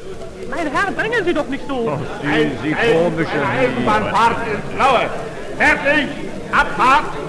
Mein Herr, drängen Sie doch nicht so. Sie komische Eisenbahnfahrt ins Blaue. Fertig, Abfahrt.